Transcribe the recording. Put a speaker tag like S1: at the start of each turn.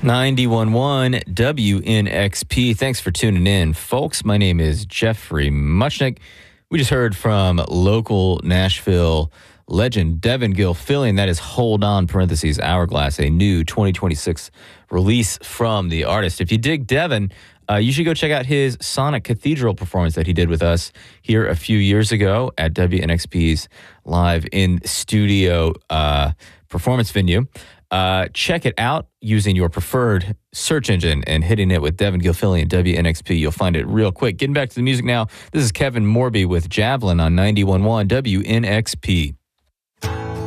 S1: 91.1 WNXP. Thanks for tuning in, folks. My name is Jeffrey Muchnick. We just heard from local Nashville legend Devin Gilfillian. That is Hold On, parentheses, Hourglass, a new 2026 release from the artist. If you dig Devin, you should go check out his Sonic Cathedral performance that he did with us here a few years ago at WNXP's live in studio performance venue. Check it out using your preferred search engine and hitting it with Devin Gilfillian, WNXP. You'll find it real quick. Getting back to the music now, this is Kevin Morby with Javelin on 91.1 WNXP.